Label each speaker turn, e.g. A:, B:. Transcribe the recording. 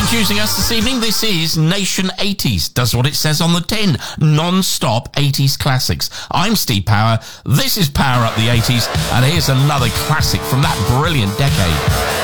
A: Introducing us this evening, this is Nation 80s. Does what it says on the tin. Non-stop 80s classics. I'm Steve Power. This is Power Up the 80s. And here's another classic from that brilliant decade.